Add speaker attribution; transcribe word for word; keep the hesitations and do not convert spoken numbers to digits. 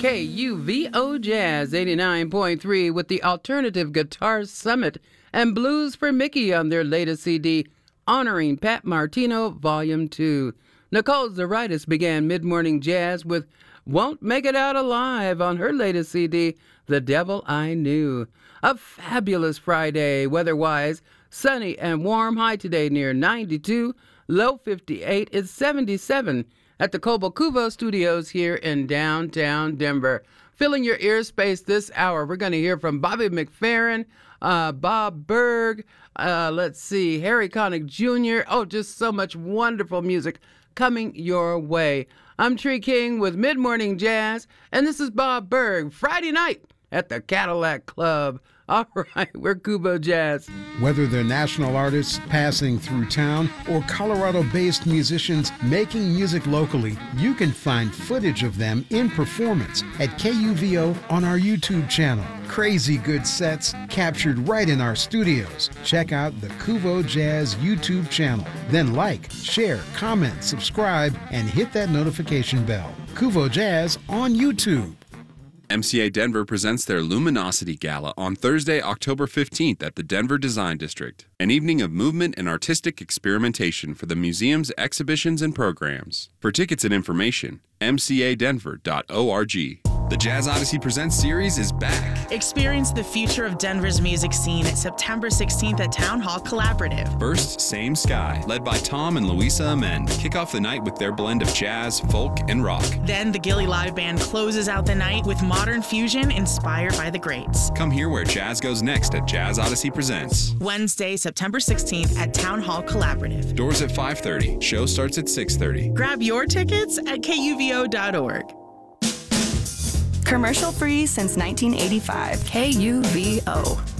Speaker 1: K U V O Jazz eighty-nine point three with the Alternative Guitar Summit and Blues for Mickey on their latest C D, honoring Pat Martino Volume two. Nicole Zaritis began mid-morning jazz with Won't Make It Out Alive on her latest C D, The Devil I Knew. A fabulous Friday, weather-wise. Sunny and warm, high today near ninety-two, low fifty-eight, it's seventy-seven at the Cobo Cuvo Studios here in downtown Denver. Filling your ear space this hour, we're going to hear from Bobby McFerrin, uh, Bob Berg, uh, let's see, Harry Connick Junior Oh, just so much wonderful music coming your way. I'm Tree King with Mid-Morning Jazz, and this is Bob Berg, Friday night at the Cadillac Club. All right, we're Cubo Jazz.
Speaker 2: Whether they're national artists passing through town or Colorado-based musicians making music locally, you can find footage of them in performance at K U V O on our YouTube channel. Crazy good sets captured right in our studios. Check out the Cubo Jazz YouTube channel. Then like, share, comment, subscribe, and hit that notification bell. Cubo Jazz on YouTube.
Speaker 3: M C A Denver presents their Luminosity Gala on Thursday, October fifteenth at the Denver Design District, an evening of movement and artistic experimentation for the museum's exhibitions and programs. For tickets and information, m c a denver dot org. The Jazz Odyssey Presents series is back.
Speaker 4: Experience the future of Denver's music scene at September sixteenth at Town Hall Collaborative.
Speaker 3: First, Same Sky, led by Tom and Louisa Amen, kick off the night with their blend of jazz, folk, and rock.
Speaker 4: Then the Gilly Live Band closes out the night with modern fusion inspired by the greats.
Speaker 3: Come hear where jazz goes next at Jazz Odyssey Presents.
Speaker 4: Wednesday, September sixteenth at Town Hall Collaborative.
Speaker 3: Doors at five thirty. Show starts at six thirty.
Speaker 4: Grab your tickets at K U V O dot org.
Speaker 5: Commercial free since nineteen eighty-five.
Speaker 6: K U V O.